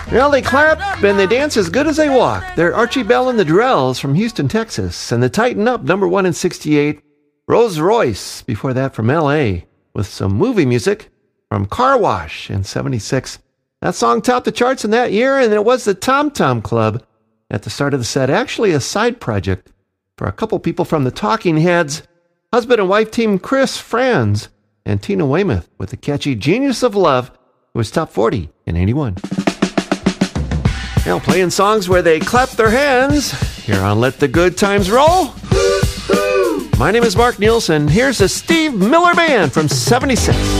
Well, they clap and they dance as good as they walk. They're Archie Bell and the Drells from Houston, Texas. And the Tighten Up, number 1 in 68. Rolls Royce, before that from L.A., with some movie music from Car Wash in 76. That song topped the charts in that year, and it was the Tom Tom Club at the start of the set. Actually a side project for a couple people from the Talking Heads. Husband and wife team Chris Franz and Tina Weymouth with the catchy Genius of Love, who was top 40 in 81. Now playing songs where they clap their hands here on Let the Good Times Roll. My name is Mark Nielsen. Here's the Steve Miller Band from 76.